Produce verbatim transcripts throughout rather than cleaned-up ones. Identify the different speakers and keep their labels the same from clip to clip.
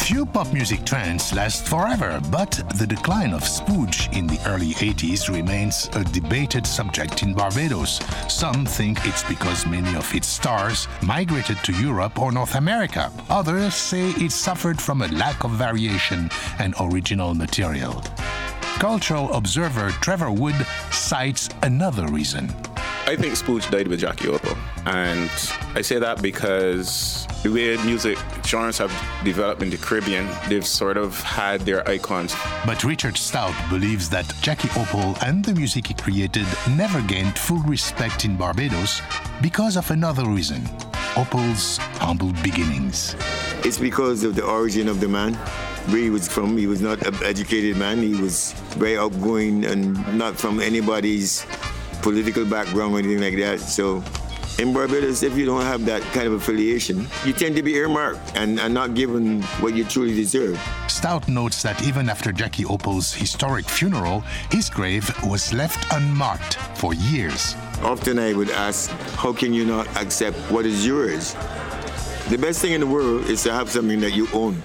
Speaker 1: Few pop music trends last forever, but the decline of spooge in the early eighties remains a debated subject in Barbados. Some think it's because many of its stars migrated to Europe or North America. Others say it suffered from a lack of variation and original material. Cultural observer Trevor Wood cites another reason.
Speaker 2: I think spooge died with Jackie Opel, and I say that because the way music genres have developed in the Caribbean, they've sort of had their icons.
Speaker 1: But Richard Stout believes that Jackie Opel and the music he created never gained full respect in Barbados because of another reason: Opel's humble beginnings.
Speaker 3: It's because of the origin of the man. Where he was from, he was not an educated man. He was very outgoing and not from anybody's political background or anything like that. So in Barbados, if you don't have that kind of affiliation, you tend to be earmarked and, and not given what you truly deserve.
Speaker 1: Stout notes that even after Jackie Opel's historic funeral, his grave was left unmarked for years.
Speaker 3: Often I would ask, how can you not accept what is yours? The best thing in the world is to have something that you own.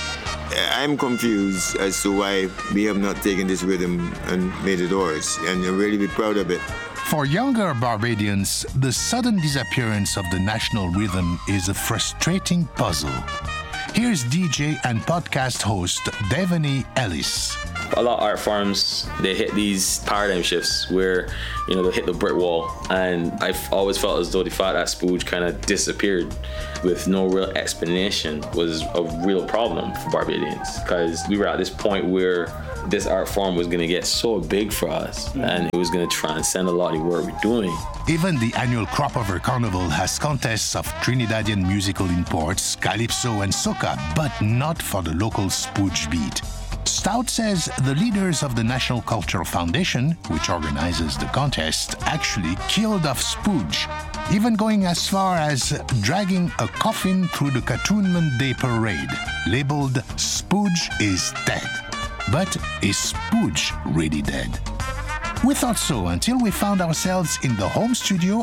Speaker 3: I'm confused as to why we have not taken this rhythm and made it ours, and I'm really be proud of it.
Speaker 1: For younger Barbadians, the sudden disappearance of the national rhythm is a frustrating puzzle. Here's D J and podcast host Devaney Ellis.
Speaker 4: A lot of art forms, they hit these paradigm shifts where, you know, they hit the brick wall. And I've always felt as though the fact that spooge kind of disappeared with no real explanation was a real problem for Barbadians, because we were at this point where this art form was going to get so big for us, mm-hmm. and it was going to transcend a lot of the work we're doing.
Speaker 1: Even the annual Cropover Carnival has contests of Trinidadian musical imports, calypso and soca, but not for the local spooge beat. Stout says the leaders of the National Cultural Foundation, which organizes the contest, actually killed off spooge, even going as far as dragging a coffin through the Cartoonment Day Parade, labeled "Spooge is dead." But is spooge really dead? We thought so until we found ourselves in the home studio